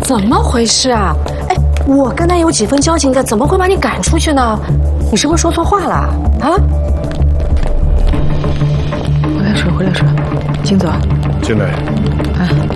怎么回事啊？哎，我跟他有几分交情的，怎么会把你赶出去呢？你是不是说错话了啊？ 回来水，进走。 进来。 哎。